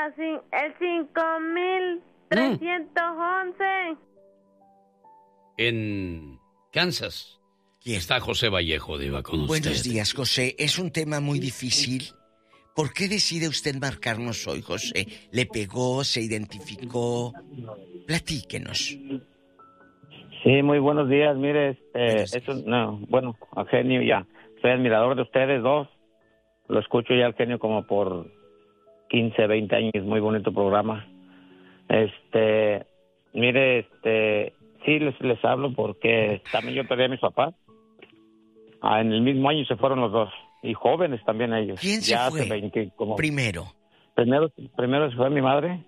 el 5311. En Kansas. ¿Quién? Está José Vallejo, Diva, con usted. Buenos días, José. Es un tema muy difícil. ¿Por qué decide usted marcarnos hoy, José? ¿Le pegó? ¿Se identificó? Platíquenos. Sí, muy buenos días. Mire, Genio, ya. Soy admirador de ustedes dos. Lo escucho ya al Genio como por 15, 20 años. Muy bonito programa. Mire, sí les hablo porque también yo perdí a mis papás. En el mismo año se fueron los dos. Y jóvenes también ellos. ¿Quién se fue? Primero se fue mi madre.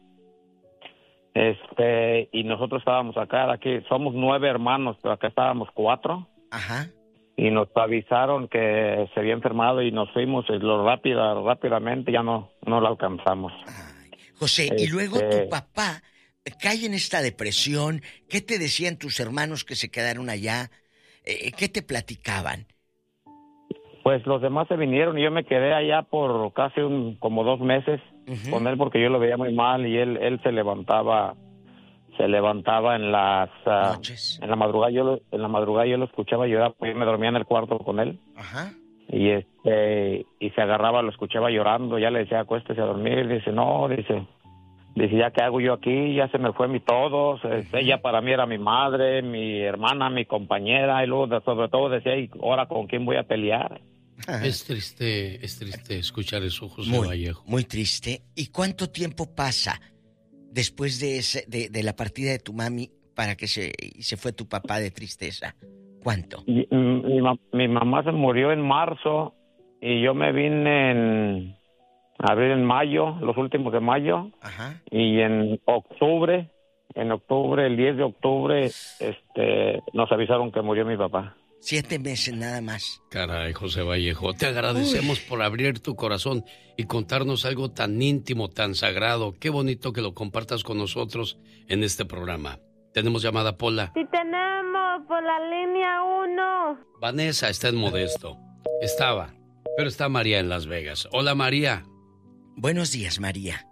Y nosotros estábamos acá, aquí somos 9 hermanos, pero acá estábamos 4. Ajá. Y nos avisaron que se había enfermado y nos fuimos rápidamente, ya no lo alcanzamos. Ay, José, y luego tu papá cae en esta depresión. ¿Qué te decían tus hermanos que se quedaron allá? ¿Qué te platicaban? Pues los demás se vinieron y yo me quedé allá por casi como 2 meses con él porque yo lo veía muy mal y él se levantaba en las noches. En la madrugada yo lo escuchaba llorar, pues yo me dormía en el cuarto con él. Ajá. Y se agarraba, lo escuchaba llorando, ya le decía acuéstese a dormir, dice ya qué hago yo aquí, ya se me fue mi todo, ella para mí era mi madre, mi hermana, mi compañera, y luego sobre todo decía, ¿y ahora con quién voy a pelear? Es triste escuchar eso, José Vallejo. Muy triste. ¿Y cuánto tiempo pasa después de la partida de tu mami para que se fue tu papá de tristeza? ¿Cuánto? Mi mamá se murió en marzo y yo me vine en mayo, los últimos de mayo. Ajá. Y en octubre, el 10 de octubre, nos avisaron que murió mi papá. 7 meses nada más. Caray, José Vallejo, te agradecemos por abrir tu corazón y contarnos algo tan íntimo, tan sagrado. Qué bonito que lo compartas con nosotros en este programa. ¿Tenemos llamada, Pola? Sí, tenemos por la línea 1. Vanessa está en Modesto. Pero está María en Las Vegas. Hola, María. Buenos días, María.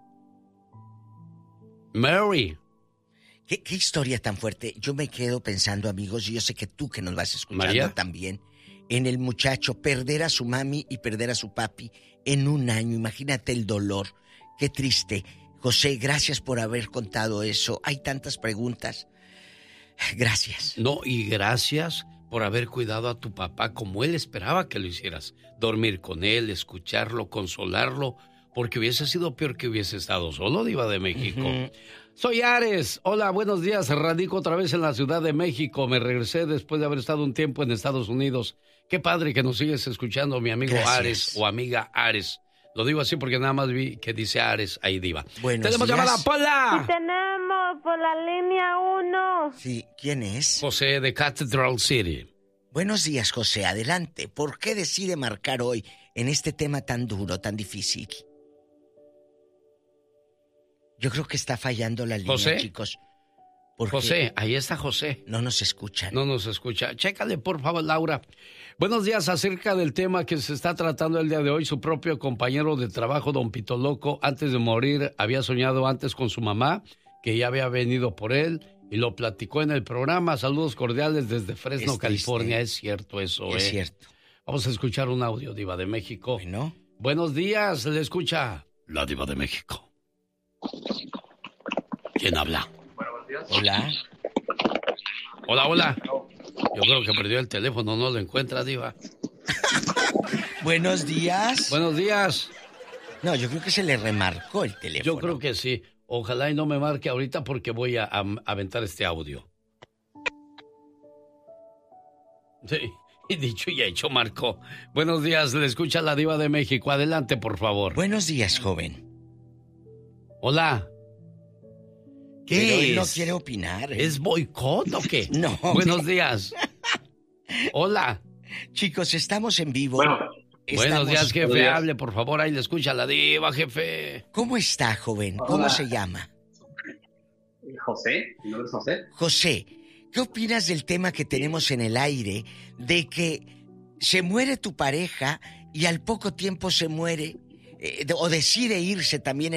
Mary. ¿Qué historia tan fuerte? Yo me quedo pensando, amigos, y yo sé que tú que nos vas escuchando ¿María? También, en el muchacho, perder a su mami y perder a su papi en un año. Imagínate el dolor. Qué triste. José, gracias por haber contado eso. Hay tantas preguntas. Gracias. No, y gracias por haber cuidado a tu papá como él esperaba que lo hicieras. Dormir con él, escucharlo, consolarlo, porque hubiese sido peor que hubiese estado solo, Diva de México. Uh-huh. Soy Ares. Hola, buenos días. Radico otra vez en la Ciudad de México. Me regresé después de haber estado un tiempo en Estados Unidos. Qué padre que nos sigues escuchando, mi amigo Gracias. Ares o amiga Ares. Lo digo así porque nada más vi que dice Ares ahí, Diva. ¡Tenemos llamada, Pola! Sí, tenemos por la línea 1. Sí, ¿quién es? José de Cathedral City. Buenos días, José. Adelante. ¿Por qué decide marcar hoy en este tema tan duro, tan difícil? Yo creo que está fallando la línea, ¿José? Chicos. José, ahí está José. No nos escuchan. No nos escucha. Chécale, por favor, Laura. Buenos días. Acerca del tema que se está tratando el día de hoy, su propio compañero de trabajo, don Pito Loco, antes de morir, había soñado antes con su mamá, que ya había venido por él, y lo platicó en el programa. Saludos cordiales desde Fresno, California. Es cierto eso, Es cierto. Vamos a escuchar un audio, Diva de México. Bueno. Buenos días, le escucha la Diva de México. ¿Quién habla? Hola. Hola. Yo creo que perdió el teléfono, no lo encuentra, Diva. Buenos días. Buenos días. No, yo creo que se le remarcó el teléfono. Yo creo que sí. Ojalá y no me marque ahorita porque voy a aventar este audio. Sí, y dicho y hecho, marcó. Buenos días, le escucha la Diva de México. Adelante, por favor. Buenos días, joven. Hola. ¿Qué Pero es? Él no quiere opinar. ¿Es boicot o qué? No. Buenos días. Hola. Chicos, estamos en vivo. Buenos días, jefe. Hable, por favor. Ahí le escucha la Diva, jefe. ¿Cómo está, joven? ¿Cómo se llama? José. ¿Mi nombre es José? José, ¿qué opinas del tema que tenemos en el aire de que se muere tu pareja y al poco tiempo se muere o decide irse también